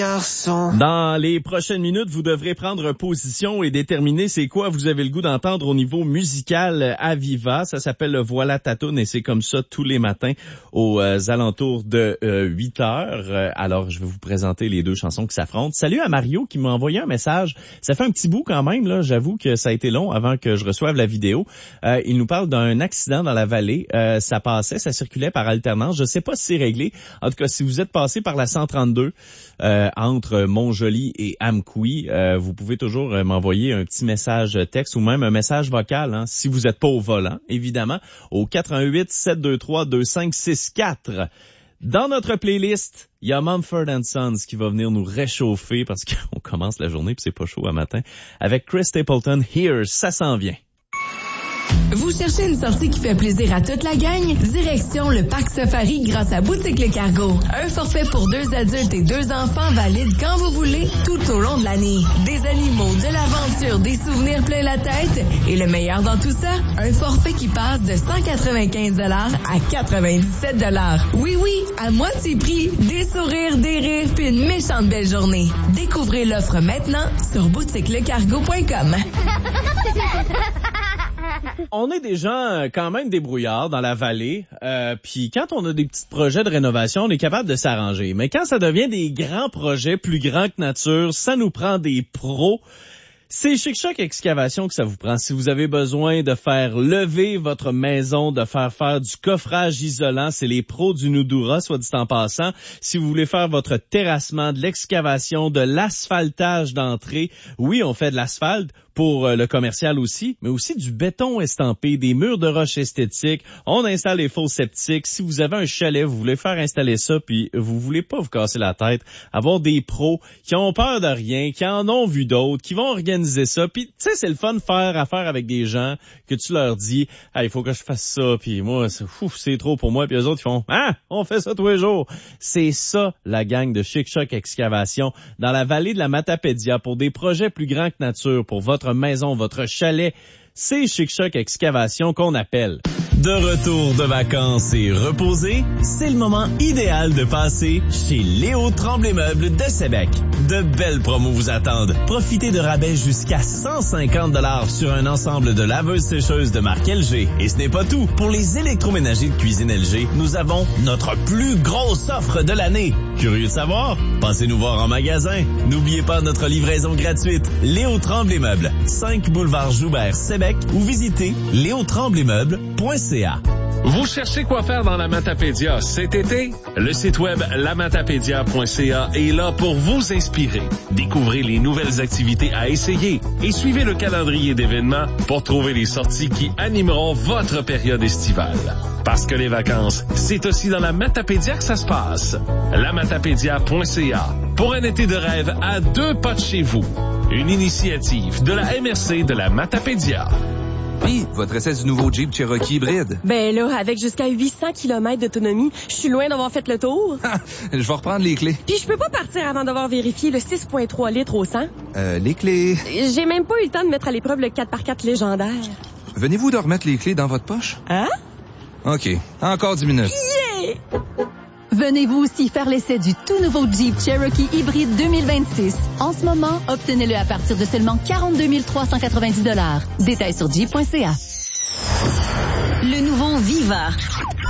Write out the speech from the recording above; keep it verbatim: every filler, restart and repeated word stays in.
Dans les prochaines minutes, vous devrez prendre position et déterminer c'est quoi vous avez le goût d'entendre au niveau musical à Viva. Ça s'appelle le Voilà ta toune et c'est comme ça tous les matins aux euh, alentours de euh, huit heures. Euh, alors, je vais vous présenter les deux chansons qui s'affrontent. Salut à Mario qui m'a envoyé un message. Ça fait un petit bout quand même, là. J'avoue que ça a été long avant que je reçoive la vidéo. Euh, il nous parle d'un accident dans la vallée. Euh, ça passait, ça circulait par alternance. Je sais pas si c'est réglé. En tout cas, si vous êtes passé par la cent trente-deux, Euh, entre Montjoly et Amqui, euh, vous pouvez toujours euh, m'envoyer un petit message texte ou même un message vocal, hein, si vous n'êtes pas au volant, évidemment, au quatre un huit, sept deux trois, deux cinq six quatre. Dans notre playlist, il y a Mumford and Sons qui va venir nous réchauffer parce qu'on commence la journée puis c'est pas chaud à matin. Avec Chris Stapleton, Here, ça s'en vient. Vous cherchez une sortie qui fait plaisir à toute la gang? Direction le Parc Safari grâce à Boutique Le Cargo. Un forfait pour deux adultes et deux enfants valide quand vous voulez, tout au long de l'année. Des animaux, de l'aventure, des souvenirs plein la tête. Et le meilleur dans tout ça, un forfait qui passe de cent quatre-vingt-quinze dollars à quatre-vingt-dix-sept dollars. Oui, oui, à moitié prix, des sourires, des rires, puis une méchante belle journée. Découvrez l'offre maintenant sur boutique le cargo point com. On est des gens quand même débrouillards dans la vallée, euh, puis quand on a des petits projets de rénovation, on est capable de s'arranger. Mais quand ça devient des grands projets, plus grands que nature, ça nous prend des pros. C'est Chic Choc Excavation que ça vous prend. Si vous avez besoin de faire lever votre maison, de faire faire du coffrage isolant, c'est les pros du Nudura, soit dit en passant. Si vous voulez faire votre terrassement, de l'excavation, de l'asphaltage d'entrée, oui, on fait de l'asphalte pour le commercial aussi, mais aussi du béton estampé, des murs de roche esthétiques. On installe les faux septiques. Si vous avez un chalet, vous voulez faire installer ça, puis vous voulez pas vous casser la tête, avoir des pros qui ont peur de rien, qui en ont vu d'autres, qui vont organiser ça. Puis tu sais, c'est le fun de faire affaire avec des gens que tu leur dis, ah, il faut que je fasse ça, puis moi, c'est, ouf, c'est trop pour moi. Puis eux autres, ils font, ah, on fait ça tous les jours. C'est ça, la gang de Chic Choc Excavation dans la vallée de la Matapédia pour des projets plus grands que nature, pour votre maison, votre chalet. C'est Chic Choc Excavation qu'on appelle. De retour de vacances et reposé, c'est le moment idéal de passer chez Léo Tremblay Meubles de Sébec. De belles promos vous attendent. Profitez de rabais jusqu'à cent cinquante dollars sur un ensemble de laveuses sécheuses de marque L G. Et ce n'est pas tout. Pour les électroménagers de cuisine L G, nous avons notre plus grosse offre de l'année. Curieux de savoir? Passez nous voir en magasin. N'oubliez pas notre livraison gratuite. Léo Tremblay Meubles, cinq boulevard Joubert, Sébec, ou visitez léo tremblay meubles point c a. Vous cherchez quoi faire dans la Matapédia cet été? Le site web la matapédia point c a est là pour vous inspirer. Découvrez les nouvelles activités à essayer et suivez le calendrier d'événements pour trouver les sorties qui animeront votre période estivale. Parce que les vacances, c'est aussi dans la Matapédia que ça se passe. la matapédia point c a pour un été de rêve à deux pas de chez vous. Une initiative de la M R C de la Matapédia. Oui, votre essai du nouveau Jeep Cherokee hybride. Ben là, avec jusqu'à huit cents kilomètres d'autonomie, je suis loin d'avoir fait le tour. Je vais reprendre les clés. Puis je peux pas partir avant d'avoir vérifié le six virgule trois litres au cent. Euh, les clés... J'ai même pas eu le temps de mettre à l'épreuve le quatre par quatre légendaire. Venez-vous de remettre les clés dans votre poche? Hein? OK, encore dix minutes. Yeah! Venez vous aussi faire l'essai du tout nouveau Jeep Cherokee hybride deux mille vingt-six. En ce moment, obtenez-le à partir de seulement quarante-deux mille trois cent quatre-vingt-dix dollars. Détails sur jeep point c a. Le nouveau Viva.